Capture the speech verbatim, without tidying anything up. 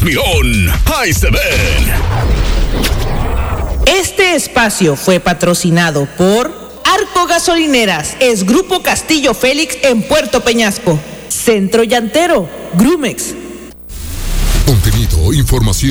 Mirón, ahí se ven. Este espacio fue patrocinado por Arco Gasolineras, es Grupo Castillo Félix en Puerto Peñasco. Centro Llantero, Grumex. Contenido, información